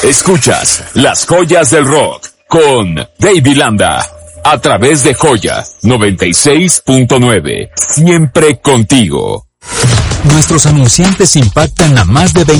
Escuchas Las Joyas del Rock con Baby Landa a través de Joya 96.9. Siempre contigo. Nuestros anunciantes impactan a más de 20